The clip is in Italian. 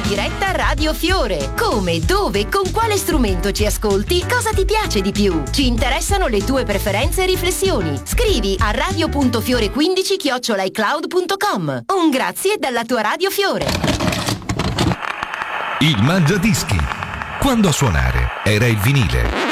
diretta Radio Fiore. Come, dove, con quale strumento ci ascolti, cosa ti piace di più? Ci interessano le tue preferenze e riflessioni. Scrivi a radio.fiore15@icloud.com. Un grazie dalla tua Radio Fiore. Il Mangiadischi. Quando a suonare era il vinile.